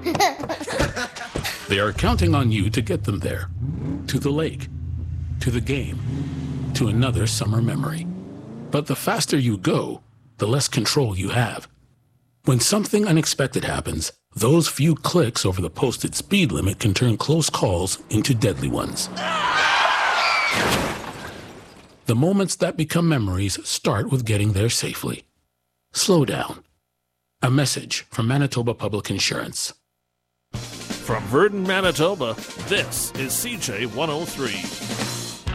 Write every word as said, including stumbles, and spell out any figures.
They are counting on you to get them there. To the lake, to the game, to another summer memory. But the faster you go, the less control you have. When something unexpected happens, those few clicks over the posted speed limit can turn close calls into deadly ones. The moments that become memories start with getting there safely. Slow down. A message from Manitoba Public Insurance. From Virden, Manitoba, this is C J one oh three.